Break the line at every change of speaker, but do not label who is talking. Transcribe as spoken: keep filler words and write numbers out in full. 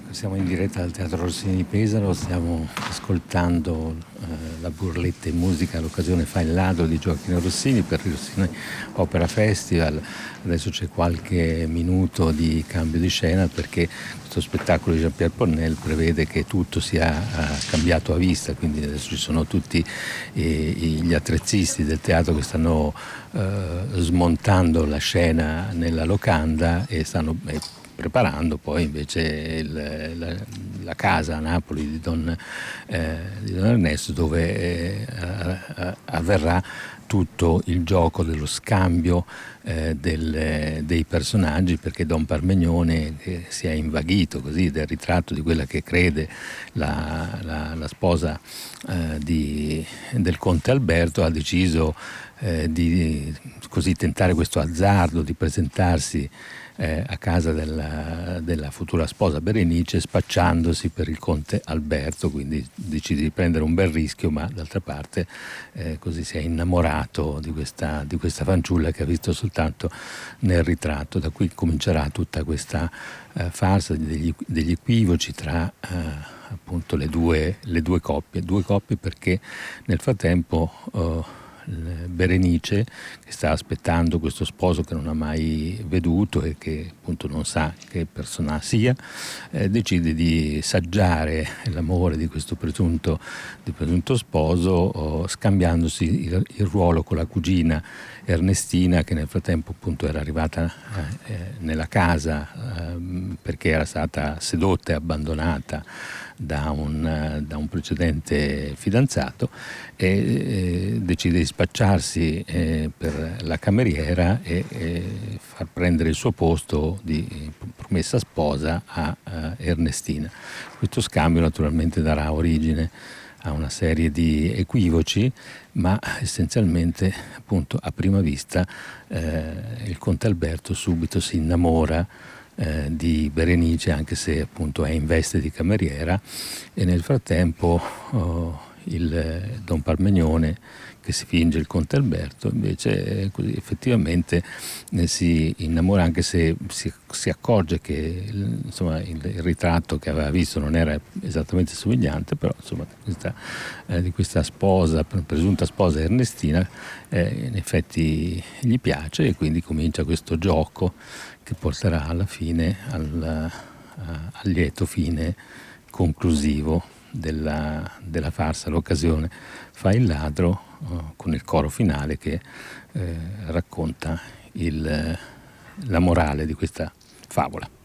Siamo in diretta dal Teatro Rossini di Pesaro, stiamo ascoltando eh, la burletta in musica, l'occasione fa il ladro di Gioachino Rossini per il Rossini Opera Festival. Adesso c'è qualche minuto di cambio di scena perché questo spettacolo di Jean-Pierre Ponnelle prevede che tutto sia eh, cambiato a vista, quindi adesso ci sono tutti eh, gli attrezzisti del teatro che stanno eh, smontando la scena nella locanda e stanno eh, preparando poi invece il, la, la casa a Napoli di Don, eh, di Don Ernesto, dove eh, a, avverrà tutto il gioco dello scambio eh, del, dei personaggi, perché Don Parmignone eh, si è invaghito così del ritratto di quella che crede la, la, la sposa eh, di, del conte Alberto, ha deciso eh, di così tentare questo azzardo di presentarsi Eh, a casa della, della futura sposa Berenice, spacciandosi per il conte Alberto, quindi decide di prendere un bel rischio, ma d'altra parte eh, così si è innamorato di questa, di questa fanciulla che ha visto soltanto nel ritratto. Da qui comincerà tutta questa eh, farsa degli, degli equivoci tra eh, appunto le due, le due coppie, due coppie perché nel frattempo eh, Berenice, che sta aspettando questo sposo che non ha mai veduto e che appunto non sa che persona sia, eh, decide di saggiare l'amore di questo presunto, di presunto sposo, oh, scambiandosi il, il ruolo con la cugina Ernestina, che nel frattempo appunto era arrivata eh, nella casa eh, perché era stata sedotta e abbandonata da un, da un precedente fidanzato, e eh, decide di spacciarsi eh, per la cameriera e eh, far prendere il suo posto di promessa sposa a, a Ernestina. Questo scambio naturalmente darà origine a una serie di equivoci, ma essenzialmente appunto a prima vista eh, il conte Alberto subito si innamora eh, di Berenice, anche se appunto è in veste di cameriera, e nel frattempo oh, il Don Parmignone, che si finge il conte Alberto, invece così effettivamente eh, si innamora, anche se si, si accorge che insomma, il, il ritratto che aveva visto non era esattamente somigliante, però insomma questa, eh, di questa sposa, presunta sposa Ernestina, eh, in effetti gli piace, e quindi comincia questo gioco che porterà alla fine al, al lieto fine conclusivo della, della farsa. L'occasione fa il ladro, uh, con il coro finale che eh, racconta il, la morale di questa favola.